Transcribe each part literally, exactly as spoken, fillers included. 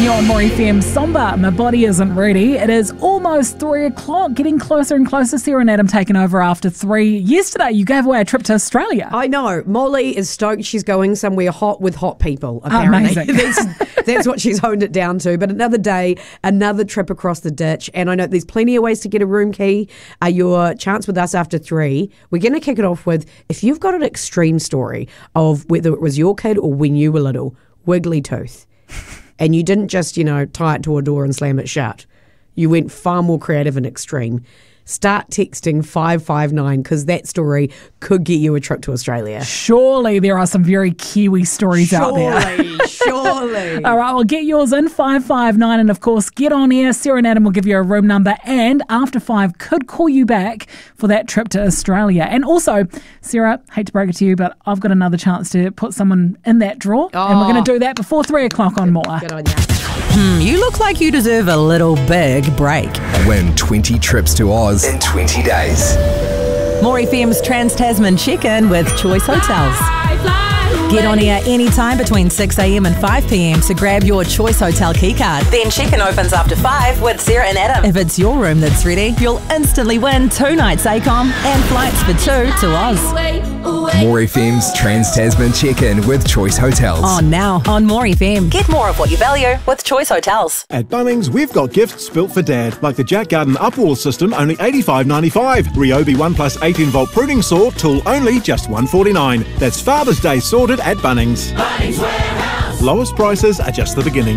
You're on More F M. Somber, my body isn't ready. It is almost three o'clock, getting closer and closer. Sarah and Adam taking over after three. Yesterday, you gave away a trip to Australia. I know. Molly is stoked she's going somewhere hot with hot people, apparently. Amazing. that's, that's what she's honed it down to. But another day, another trip across the ditch. And I know there's plenty of ways to get a room key. Uh, your chance with us after three. We're going to kick it off with, if you've got an extreme story of whether it was your kid or when you were little, wiggly tooth. And you didn't just, you know, tie it to a door and slam it shut. You went far more creative and extreme. Start texting five five nine because that story could get you a trip to Australia. Surely there are some very Kiwi stories surely, out there. Surely, surely. All right, well, get yours in five five nine. And, of course, get on air. Sarah and Adam will give you a room number. And after five, could call you back for that trip to Australia. And also, Sarah, hate to break it to you, but I've got another chance to put someone in that draw. Oh. And we're going to do that before three o'clock on More. Good on you. Hmm, you look like you deserve a little big break. Win twenty trips to Oz in twenty days. More F M's Trans-Tasman check-in with Choice Hotels. Get on air anytime between six a.m. and five p.m. to grab your Choice Hotel keycard. Then check-in opens after five with Sarah and Adam. If it's your room that's ready, you'll instantly win two nights A COM and flights for two to Oz. More F M's Trans-Tasman check-in with Choice Hotels. On now on More F M. Get more of what you value with Choice Hotels. At Bunnings, we've got gifts built for Dad, like the Jack Garden Upwall system, only eighty-five ninety-five. Ryobi one plus eighteen volt pruning saw, tool only, just one forty-nine. That's Father's Day sorted at Bunnings. Bunnings Warehouse. Lowest prices are just the beginning.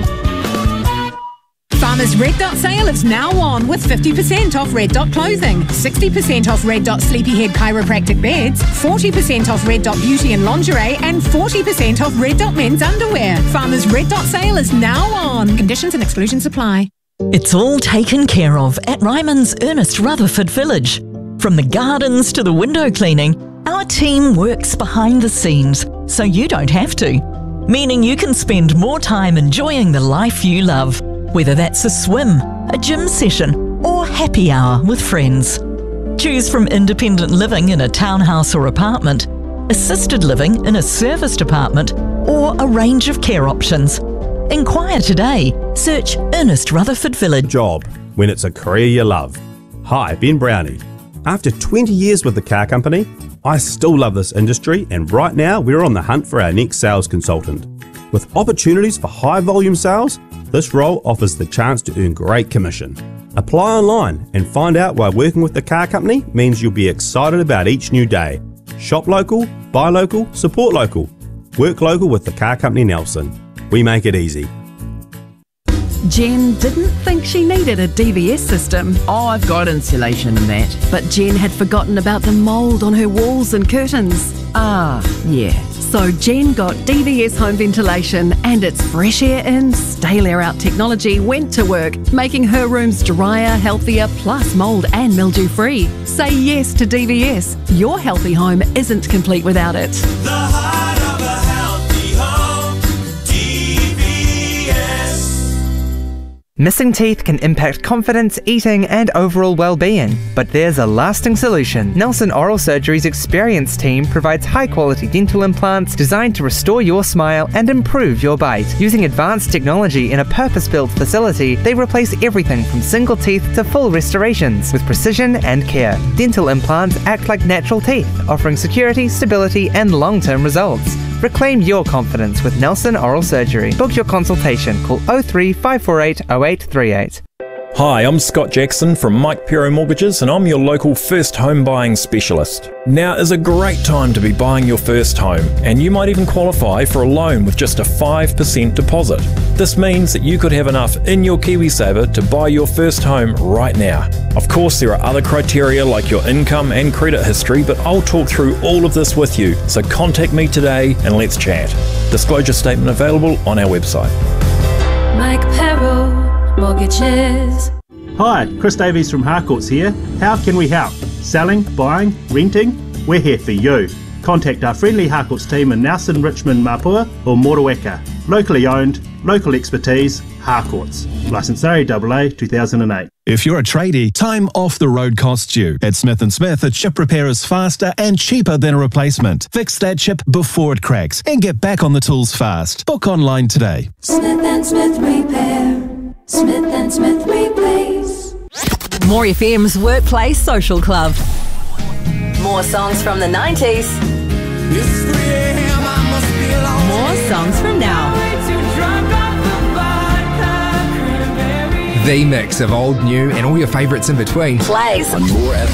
Farmers Red Dot sale is now on with fifty percent off Red Dot clothing, sixty percent off Red Dot Sleepyhead chiropractic beds, forty percent off Red Dot beauty and lingerie, and forty percent off Red Dot men's underwear. Farmers Red Dot sale is now on. Conditions and exclusions apply. It's all taken care of at Ryman's Ernest Rutherford Village. From the gardens to the window cleaning, our team works behind the scenes so you don't have to. Meaning you can spend more time enjoying the life you love. Whether that's a swim, a gym session, or happy hour with friends. Choose from independent living in a townhouse or apartment, assisted living in a serviced apartment, or a range of care options. Inquire today. Search Ernest Rutherford Village. Job, when it's a career you love. Hi, Ben Brownie. After twenty years with the car company, I still love this industry, and right now we're on the hunt for our next sales consultant. With opportunities for high volume sales, this role offers the chance to earn great commission. Apply online and find out why working with the car company means you'll be excited about each new day. Shop local, buy local, support local. Work local with the car company Nelson. We make it easy. Jen didn't think she needed a D V S system. Oh, I've got insulation in that. But Jen had forgotten about the mould on her walls and curtains. Ah, yeah. So Jen got D V S home ventilation, and its fresh air in, stale air out technology went to work, making her rooms drier, healthier, plus mould and mildew free. Say yes to D V S. Your healthy home isn't complete without it. The heart of a healthy home, D V S. Missing teeth can impact confidence, eating, and overall well-being, but there's a lasting solution. Nelson Oral Surgery's experienced team provides high-quality dental implants designed to restore your smile and improve your bite. Using advanced technology in a purpose-built facility, they replace everything from single teeth to full restorations with precision and care. Dental implants act like natural teeth, offering security, stability, and long-term results. Reclaim your confidence with Nelson Oral Surgery. Book your consultation. Call oh three five four eight oh eight three eight. Hi, I'm Scott Jackson from Mike Pero Mortgages, and I'm your local first home buying specialist. Now is a great time to be buying your first home, and you might even qualify for a loan with just a five percent deposit. This means that you could have enough in your KiwiSaver to buy your first home right now. Of course, there are other criteria like your income and credit history, but I'll talk through all of this with you, so contact me today and let's chat. Disclosure statement available on our website. Mike Pero Mortgages. Hi, Chris Davies from Harcourts here. How can we help? Selling, buying, renting? We're here for you. contact our friendly Harcourts team in Nelson, Richmond, Mapua or Motueka. Locally owned, local expertise, Harcourts. Licence R A A A two thousand eight. If you're a tradie, time off the road costs you. At Smith and Smith, a chip repair is faster and cheaper than a replacement. Fix that chip before it cracks and get back on the tools fast. Book online today. Smith and Smith Repair. Smith and Smith Replace. More F M's Workplace Social Club. More songs from the nineties. More songs from now. The mix of old, new, and all your favourites in between. Plays on More F M.